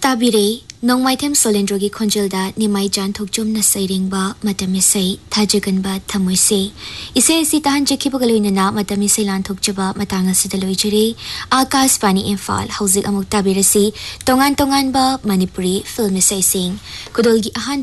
Tabire, Nong Maitem Solendrogi Konjelda, Nimai Jan Tokjum na Sairingba, Matamisei, Tajaganba, Tamuise. Ise Sitahan Jakipagaluina, Matamisei Lan Tokjaba, Matanga Sidaloijere, Akas Pani Infal, Hauzik Amuk Tabirasi, Tongan Tongan ba, Manipuri, Filmisei Sing, Kudolgi Ahan